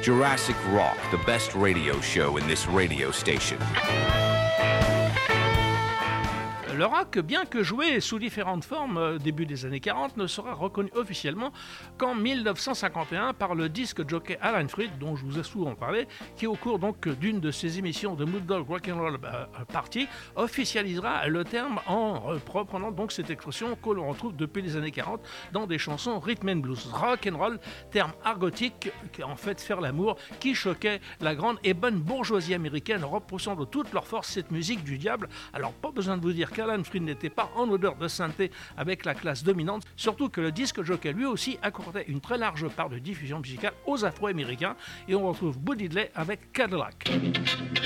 Jurassic Rock, the best radio show in this radio station. Le rock, bien que joué sous différentes formes début des années 40, ne sera reconnu officiellement qu'en 1951 par le disque jockey Alan Freed, dont je vous ai souvent parlé, qui au cours donc d'une de ses émissions de Mood Dog Rock'n'Roll Party officialisera le terme en reprenant donc cette expression que l'on retrouve depuis les années 40 dans des chansons rhythm and blues. Rock'n'Roll, terme argotique, en fait faire l'amour, qui choquait la grande et bonne bourgeoisie américaine, repoussant de toute leur force cette musique du diable. Alors pas besoin de vous dire qu'Alan Freed n'était pas en odeur de sainteté avec la classe dominante, surtout que le disque jockey lui aussi accordait une très large part de diffusion musicale aux Afro-Américains, et on retrouve Bo Diddley avec Cadillac.